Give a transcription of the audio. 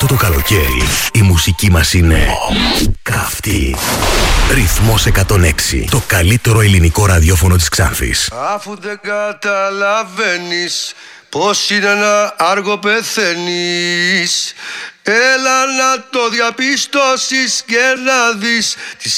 το καλοκαίρι η μουσική μας είναι καυτή. Ρυθμός 106. Το καλύτερο ελληνικό ραδιόφωνο της Ξάνθης. Αφού δεν καταλαβαίνεις πως είναι να άργο πεθαίνεις, έλα να το διαπιστώσεις και να δεις τη